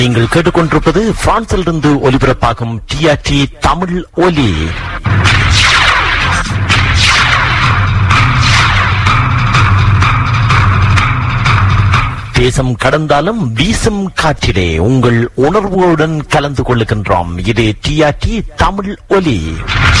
நீங்கள் கேட்டுக்கொண்டிருப்பது பிரான்சிலிருந்து ஒலிபரப்பாகும் டிஆர்டி தமிழ் ஒலி. தேசம் கடந்தாலும் வீசும் காற்றிலே உங்கள் உணர்வுகளுடன் கலந்து கொள்ளுகின்றோம். இது டிஆர்டி தமிழ் ஒலி.